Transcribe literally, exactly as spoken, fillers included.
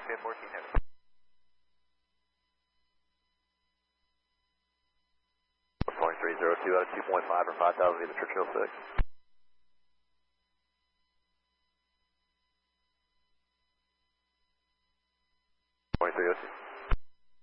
Taxi fourteen Heavy. Point three zero two out of two point five or five thousand via the Churchill six. Point three oh two.